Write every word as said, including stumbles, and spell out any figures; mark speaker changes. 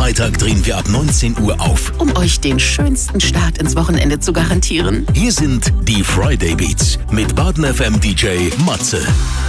Speaker 1: Freitag drehen wir ab neunzehn Uhr auf,
Speaker 2: um euch den schönsten Start ins Wochenende zu garantieren.
Speaker 1: Hier sind die Friday Beats mit Baden F M D J Matze.